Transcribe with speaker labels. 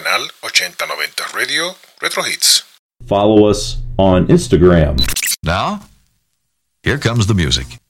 Speaker 1: canal 8090 Radio Retro Hits.
Speaker 2: Follow us on Instagram.
Speaker 3: Now, here comes the music.